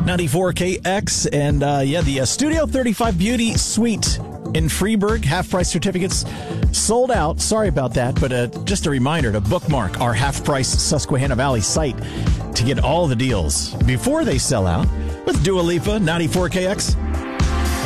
94KX, and the Studio 35 Beauty Suite in Freeburg, half-price certificates sold out. Sorry about that, but just a reminder to bookmark our half-price Susquehanna Valley site to get all the deals before they sell out with Dua Lipa, 94KX.